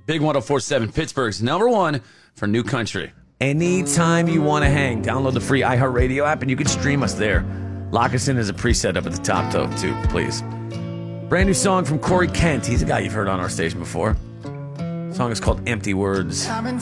Big 104.7, Pittsburgh's number one for new country. Anytime you want to hang, download the free iHeartRadio app and you can stream us there. Lock us in as a preset up at the top, though, too, please. Brand new song from Corey Kent. He's a guy you've heard on our station before. The song is called Empty Words.